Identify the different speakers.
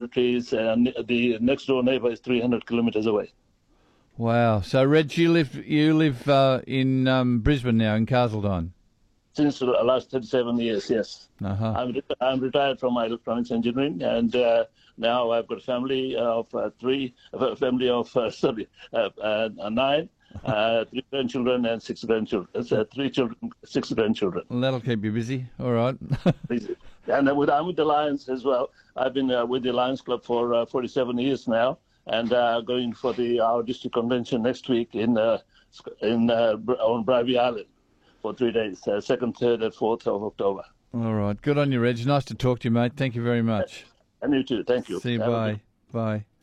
Speaker 1: the trees, and the next door neighbour is 300 kilometres away.
Speaker 2: Wow. So, Reg, you live in Brisbane now, in Castletown?
Speaker 1: Since the last 37 years, yes.
Speaker 2: Uh-huh.
Speaker 1: I'm retired from my electronics engineering, and now I've got a family of nine, three grandchildren and six grandchildren. Three children, six grandchildren.
Speaker 2: Well, that'll keep you busy. All right.
Speaker 1: And I'm with the Lions as well. I've been with the Lions Club for 47 years now, and going for our district convention next week on Bribie Island for 3 days, 2nd, 3rd, and 4th of October.
Speaker 2: All right. Good on you, Reg. Nice to talk to you, mate. Thank you very much.
Speaker 1: And you too. Thank you.
Speaker 2: See you. Bye. Bye.